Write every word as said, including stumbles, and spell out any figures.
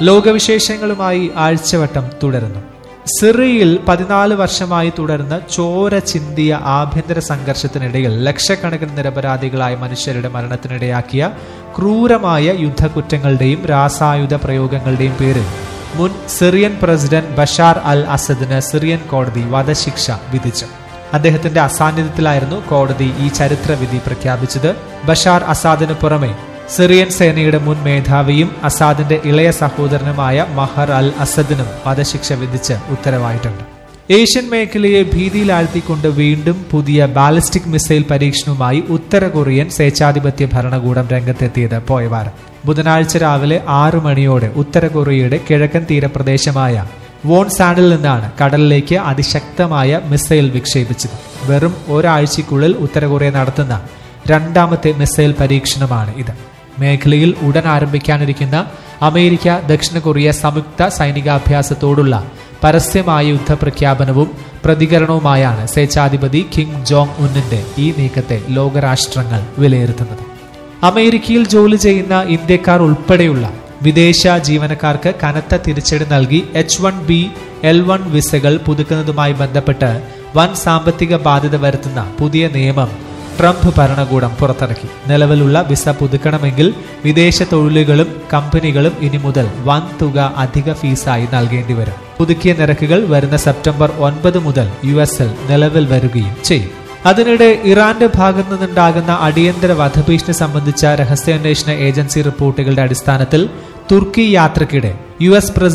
ലോകവിശേഷങ്ങളുമായി ആഴ്ചവട്ടം തുടരുന്നു. സിറിയയിൽ പതിനാല് വർഷമായി തുടർന്ന് ചോര ചിന്തിയ ആഭ്യന്തര സംഘർഷത്തിനിടയിൽ ലക്ഷക്കണക്കിന് നിരപരാധികളായ മനുഷ്യരുടെ മരണത്തിനിടയാക്കിയ ക്രൂരമായ യുദ്ധക്കുറ്റങ്ങളുടെയും രാസായുധ പ്രയോഗങ്ങളുടെയും പേരിൽ മുൻ Syrian president Bashar al അസദിന് Syrian കോടതി വധശിക്ഷ വിധിച്ചു. അദ്ദേഹത്തിന്റെ അസാന്നിധ്യത്തിലായിരുന്നു കോടതി ഈ ചരിത്രവിധി പ്രഖ്യാപിച്ചത്. ബഷാർ അസാദിന് പുറമെ സിറിയൻ സേനയുടെ മുൻ മേധാവിയും അസാദിന്റെ ഇളയ സഹോദരനുമായ മഹർ അൽ അസദിനും വധശിക്ഷ വിധിച്ച് ഉത്തരവായിട്ടുണ്ട്. ഏഷ്യൻ മേഖലയെ ഭീതിയിലാഴ്ത്തിക്കൊണ്ട് വീണ്ടും പുതിയ ബാലിസ്റ്റിക് മിസൈൽ പരീക്ഷണവുമായി ഉത്തര കൊറിയൻ സ്വേച്ഛാധിപത്യ ഭരണകൂടം രംഗത്തെത്തിയത് പോയവാരം ബുധനാഴ്ച രാവിലെ ആറു മണിയോടെ ഉത്തര കൊറിയയുടെ കിഴക്കൻ തീരപ്രദേശമായ വോൺസാനിൽ നിന്നാണ് കടലിലേക്ക് അതിശക്തമായ മിസൈൽ വിക്ഷേപിച്ചത്. വെറും ഒരാഴ്ചയ്ക്കുള്ളിൽ ഉത്തര കൊറിയ നടത്തുന്ന രണ്ടാമത്തെ മിസൈൽ പരീക്ഷണമാണ് ഇത്. മേഖലയിൽ ഉടൻ ആരംഭിക്കാനിരിക്കുന്ന അമേരിക്ക ദക്ഷിണ കൊറിയ സംയുക്ത സൈനികാഭ്യാസത്തോടുള്ള പരസ്യമായ യുദ്ധപ്രഖ്യാപനവും പ്രതികരണവുമായാണ് സ്വേച്ഛാധിപതി കിം ജോങ് ഉന്നിന്റെ ഈ നീക്കത്തെ ലോകരാഷ്ട്രങ്ങൾ വിലയിരുത്തുന്നത്. അമേരിക്കയിൽ ജോലി ചെയ്യുന്ന ഇന്ത്യക്കാർ ഉൾപ്പെടെയുള്ള വിദേശ ജീവനക്കാർക്ക് കനത്ത തിരിച്ചടി നൽകി H one B L one വിസകൾ പുതുക്കുന്നതുമായി ബന്ധപ്പെട്ട് വൻ സാമ്പത്തിക ബാധ്യത വരുത്തുന്ന പുതിയ നിയമം ട്രംപ് ഭരണകൂടം പുറത്തിറക്കി. നിലവിലുള്ള വിസ പുതുക്കണമെങ്കിൽ വിദേശ തൊഴിലുകളും കമ്പനികളും ഇനി മുതൽ വൻ തുക അധിക ഫീസായി നൽകേണ്ടി വരും. പുതുക്കിയ നിരക്കുകൾ വരുന്ന സെപ്റ്റംബർ ഒൻപത് മുതൽ യു എസിൽ നിലവിൽ വരികയും ചെയ്യും. അതിനിടെ ഇറാന്റെ ഭാഗത്തു നിന്നുണ്ടാകുന്ന അടിയന്തര വധഭീഷണി സംബന്ധിച്ച രഹസ്യാന്വേഷണ ഏജൻസി റിപ്പോർട്ടുകളുടെ അടിസ്ഥാനത്തിൽ തുർക്കി യാത്രക്കിടെ യു എസ് പ്രസിഡന്റ്